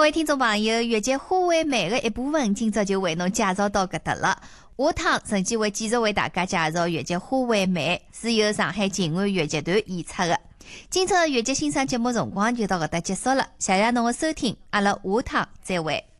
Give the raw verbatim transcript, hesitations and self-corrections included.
位聽眾朋友，越劇花為美的一部分，今朝就為侬介紹到搿搭了。下趟甚至會繼續為大家介紹越劇花為美，是由上海靜安越劇團演出的。今朝越劇欣賞節目辰光就到搿搭結束了，謝謝侬的收聽，阿拉下趟再會。